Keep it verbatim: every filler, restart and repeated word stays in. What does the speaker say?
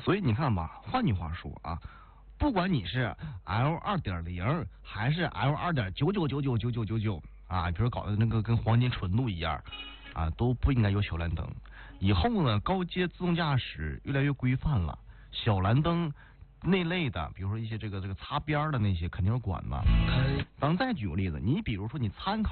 所以你看吧，换句话说啊，不管你是 L 二点零 还是 L 二点九九九九九九九九啊，比如搞的那个跟黄金纯度一样啊，都不应该有小蓝灯。以后呢，高阶自动驾驶越来越规范了，小蓝灯那类的，比如说一些这个这个擦边的那些，肯定要管了。咱再举个例子，你比如说你参考。